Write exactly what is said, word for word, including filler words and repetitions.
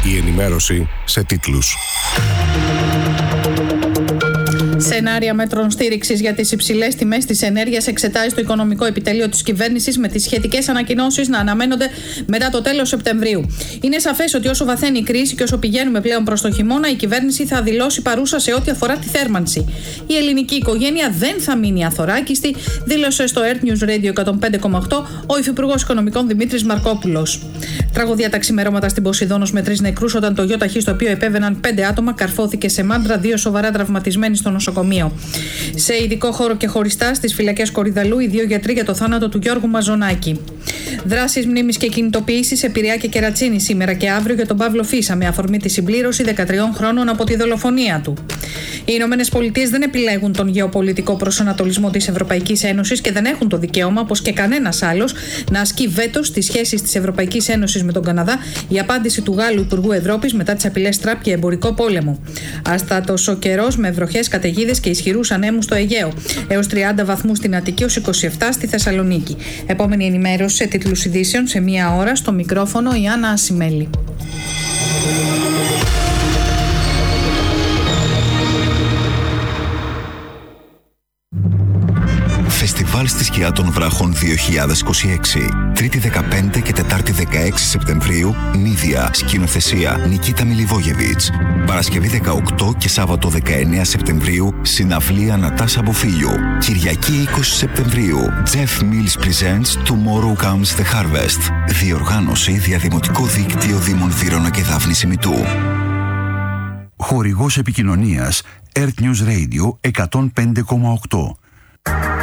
Η ενημέρωση σε τίτλους. Σενάρια μέτρων στήριξης για τις υψηλές τιμές της ενέργειας εξετάζει το Οικονομικό Επιτελείο της Κυβέρνησης, με τις σχετικές ανακοινώσεις να αναμένονται μετά το τέλος Σεπτεμβρίου. Είναι σαφές ότι όσο βαθαίνει η κρίση και όσο πηγαίνουμε πλέον προς το χειμώνα, η κυβέρνηση θα δηλώσει παρούσα σε ό,τι αφορά τη θέρμανση. Η ελληνική οικογένεια δεν θα μείνει αθωράκιστη, δήλωσε στο Earth News Radio εκατόν πέντε κόμμα οκτώ ο Υφυπουργός Οικονομικών Δημήτρης Μαρκόπουλος. Τραγωδία τα ξημερώματα στην Ποσειδόνος με τρεις νεκρούς, όταν το γιοταχή στο οποίο επέβαιναν πέντε άτομα καρφώθηκε σε μάντρα, δύο σοβαρά τραυματισμένοι στο νοσοκομείο. Σε ειδικό χώρο και χωριστά στις φυλακές Κορυδαλού, οι δύο γιατροί για το θάνατο του Γιώργου Μαζονάκη. Δράσεις μνήμης και κινητοποιήσεις σε Πειραιά και Κερατσίνη σήμερα και αύριο για τον Παύλο Φίσα, με αφορμή τη συμπλήρωση δεκατριών χρόνων από τη δολοφονία του. Οι Ηνωμένες Πολιτείες δεν επιλέγουν τον γεωπολιτικό προσανατολισμό της Ευρωπαϊκής Ένωσης και δεν έχουν το δικαίωμα, όπως και κανένας άλλος, να ασκεί βέτο στις σχέσεις της Ευρωπαϊκής Ένωσης με τον Καναδά, η απάντηση του Γάλλου Υπουργού Ευρώπης μετά τις απειλές Τραμπ για εμπορικό πόλεμο. Άστατος ο καιρός με βροχές, καταιγίδες και ισχυρούς ανέμους στο Αιγαίο. Έως τριάντα βαθμούς στην Αττική, ως είκοσι επτά στη Θεσσαλονίκη. Επόμενη ενημέρωση σε τίτλους ειδήσεων σε μία ώρα, στο μικρόφωνο η Άννα Ασημέλη. Φεστιβάλ στη Σκιά των Βράχων δύο χιλιάδες είκοσι έξι. Τρίτη δεκαπέντε και Τετάρτη δεκαέξι Σεπτεμβρίου, Μύδια, σκηνοθεσία Νικίτα Μιλιβόγεβιτς. Παρασκευή δεκαοκτώ και Σάββατο δεκαεννέα Σεπτεμβρίου, συναυλία Νατάσα Μποφίλιου. Κυριακή είκοσι Σεπτεμβρίου, Jeff Mills Presents Tomorrow Comes the Harvest. Διοργάνωση Διαδημοτικό Δίκτυο Δήμων Βύρωνα και Δάφνης Ημιτού. Χορηγός επικοινωνίας Earth News Radio εκατόν πέντε κόμμα οκτώ.